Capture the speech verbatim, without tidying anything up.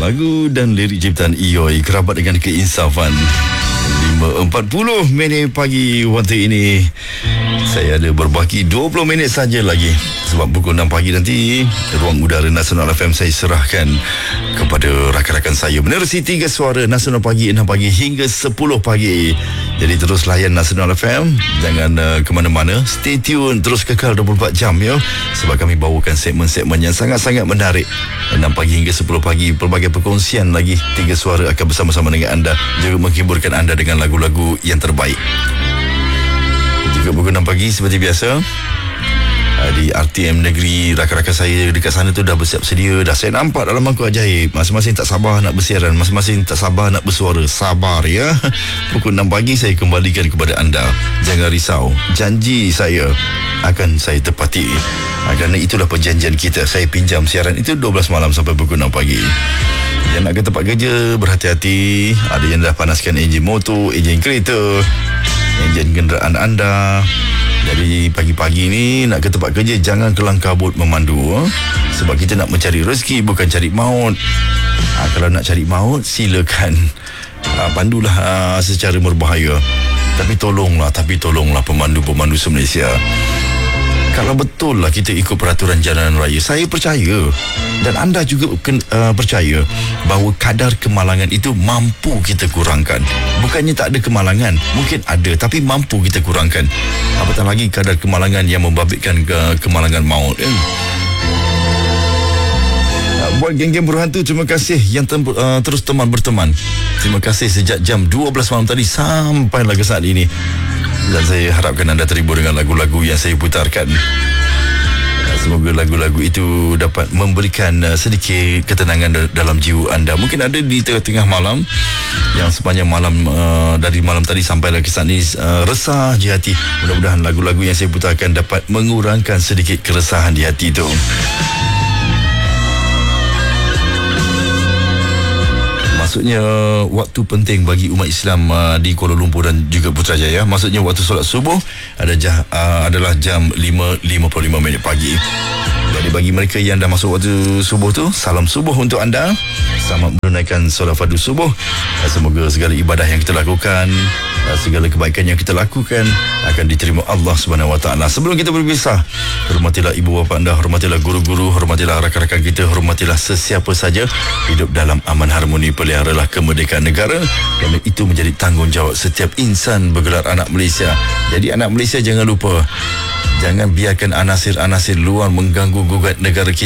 Lagu dan lirik ciptaan Ioi, kerabat dengan keinsafan. lima empat puluh minit pagi waktu ini. Saya ada berbaki dua puluh minit saja lagi. Sebab pukul enam pagi nanti ruang udara Nasional F M saya serahkan kepada rakan-rakan saya menerusi tiga suara Nasional Pagi, enam pagi hingga sepuluh pagi. Jadi terus layan Nasional F M. Jangan uh, ke mana-mana. Stay tune, terus kekal dua puluh empat jam ya. Sebab kami bawakan segmen-segmen yang sangat-sangat menarik. enam pagi hingga sepuluh pagi, pelbagai perkongsian lagi. Tiga suara akan bersama-sama dengan anda, juga menghiburkan anda dengan lagu-lagu yang terbaik. Juga pukul enam pagi seperti biasa di R T M Negeri, rakan-rakan saya dekat sana tu dah bersiap sedia. Dah saya nampak dalam mangkuk ajaib. Masing-masing tak sabar nak bersiaran, masing-masing tak sabar nak bersuara. Sabar ya. Pukul enam pagi saya kembalikan kepada anda. Jangan risau, janji saya akan saya tepati. Kerana itulah perjanjian kita. Saya pinjam siaran itu dua belas malam sampai pukul enam pagi. Yang nak ke tempat kerja, berhati-hati. Ada yang dah panaskan enjin motor, enjin kereta, enjin kenderaan anda. Jadi pagi-pagi ni nak ke tempat kerja, jangan kelang kabut memandu eh? Sebab kita nak mencari rezeki, bukan cari maut. ha, Kalau nak cari maut, silakan ha, pandulah ha, secara berbahaya. Tapi tolonglah, tapi tolonglah pemandu-pemandu se-Malaysia. Kalau betul lah kita ikut peraturan jalan raya, saya percaya dan anda juga uh, percaya bahawa kadar kemalangan itu mampu kita kurangkan. Bukannya tak ada kemalangan, mungkin ada, tapi mampu kita kurangkan. Apatah lagi kadar kemalangan yang membabitkan ke kemalangan maut. Eh? Buat geng-geng berhantu, terima kasih yang tem- uh, terus teman berteman. Terima kasih sejak jam dua belas malam tadi sampailah ke saat ini. Dan saya harapkan anda terhibur dengan lagu-lagu yang saya putarkan. Semoga lagu-lagu itu dapat memberikan uh, sedikit ketenangan dalam jiwa anda. Mungkin ada di tengah-tengah malam, yang sepanjang malam uh, dari malam tadi sampailah ke saat ini uh, resah di hati. Mudah-mudahan lagu-lagu yang saya putarkan dapat mengurangkan sedikit keresahan di hati itu. Maksudnya waktu penting bagi umat Islam uh, di Kuala Lumpur dan juga Putrajaya. Maksudnya waktu solat subuh ada jah, uh, adalah jam lima lima puluh lima minit pagi. Jadi bagi mereka yang dah masuk waktu subuh tu, salam subuh untuk anda. Selamat menunaikan solat fardu subuh. Semoga segala ibadah yang kita lakukan, segala kebaikan yang kita lakukan akan diterima Allah Subhanahu Wa Taala. Sebelum kita berpisah, hormatilah ibu bapa anda, hormatilah guru-guru, hormatilah rakan-rakan kita, hormatilah sesiapa saja. Hidup dalam aman harmoni, peliharalah kemerdekaan negara, kerana itu menjadi tanggungjawab setiap insan bergelar anak Malaysia. Jadi anak Malaysia jangan lupa, jangan biarkan anasir-anasir luar mengganggu gugat negara kita.